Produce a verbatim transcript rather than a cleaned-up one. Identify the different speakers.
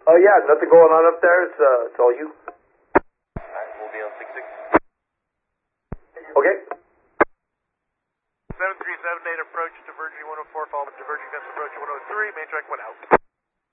Speaker 1: Oh, yeah, nothing going on up there. It's, uh, it's all you.
Speaker 2: Alright, we'll be on six six.
Speaker 1: Okay.
Speaker 2: seven three seven eight, approach diverging one oh four, followed by diverging gust approach one oh three, main track one out.